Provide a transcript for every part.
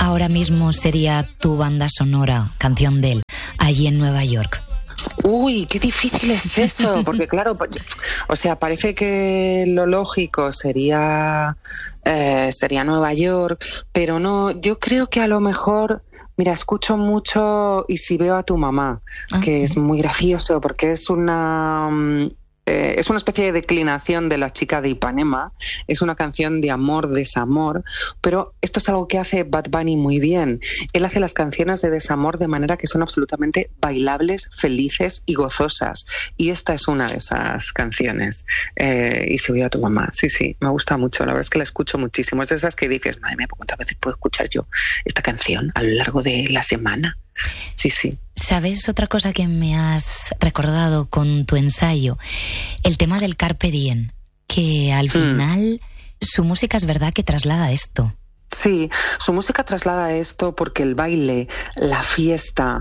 ahora mismo sería tu banda sonora, canción de él, allí en Nueva York? Uy, qué difícil es eso, porque claro, o sea, parece que lo lógico sería Nueva York, pero no, yo creo que a lo mejor, mira, escucho mucho Y si veo a tu mamá, que es muy gracioso porque es una especie de declinación de La chica de Ipanema, es una canción de amor, desamor, pero esto es algo que hace Bad Bunny muy bien. Él hace las canciones de desamor de manera que son absolutamente bailables, felices y gozosas. Y esta es una de esas canciones. Y si voy a tu mamá, sí, me gusta mucho. La verdad es que la escucho muchísimo. Es de esas que dices, madre mía, ¿cuántas veces puedo escuchar yo esta canción a lo largo de la semana? Sí. ¿Sabes otra cosa que me has recordado con tu ensayo? El tema del Carpe Diem, que al final su música es verdad que traslada esto. Sí, su música traslada esto porque el baile, la fiesta,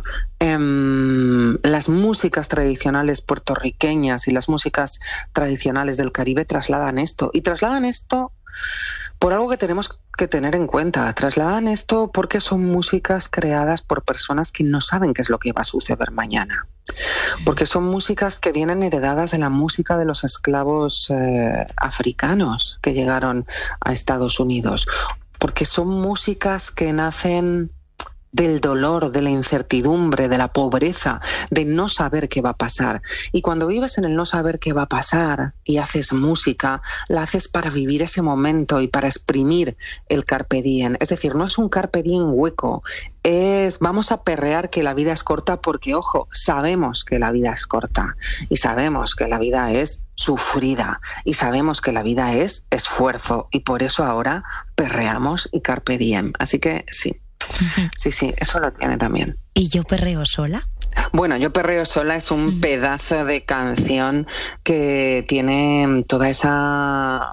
las músicas tradicionales puertorriqueñas y las músicas tradicionales del Caribe trasladan esto. Y trasladan esto por algo que tenemos que tener en cuenta. Trasladan esto porque son músicas creadas por personas que no saben qué es lo que va a suceder mañana. Porque son músicas que vienen heredadas de la música de los esclavos africanos que llegaron a Estados Unidos. Porque son músicas que nacen del dolor, de la incertidumbre, de la pobreza, de no saber qué va a pasar. Y cuando vives en el no saber qué va a pasar y haces música, la haces para vivir ese momento y para exprimir el carpe diem. Es decir, no es un carpe diem hueco, es vamos a perrear que la vida es corta porque, ojo, sabemos que la vida es corta y sabemos que la vida es sufrida y sabemos que la vida es esfuerzo y por eso ahora perreamos y carpe diem. Así que sí. Sí, eso lo tiene también. ¿Y Yo perreo sola? Bueno, Yo perreo sola es un pedazo de canción que tiene toda esa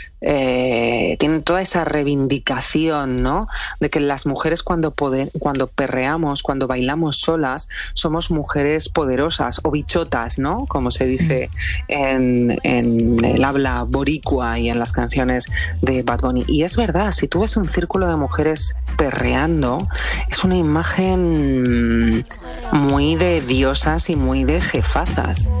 reivindicación, ¿no? De que las mujeres cuando perreamos, cuando bailamos solas, somos mujeres poderosas o bichotas, ¿no? Como se dice en el habla boricua y en las canciones de Bad Bunny. Y es verdad, si tú ves un círculo de mujeres perreando, es una imagen muy de diosas y muy de jefazas.